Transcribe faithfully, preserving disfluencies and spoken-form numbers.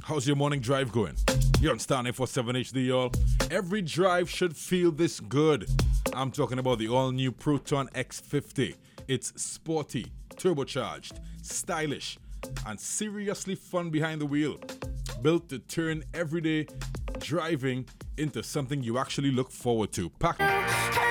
How's your morning drive going? You're on Star nine forty-seven H D, y'all. Every drive should feel this good. I'm talking about the all-new Proton X fifty. It's sporty, turbocharged, stylish, and seriously fun behind the wheel. Built to turn everyday driving into something you actually look forward to. Packed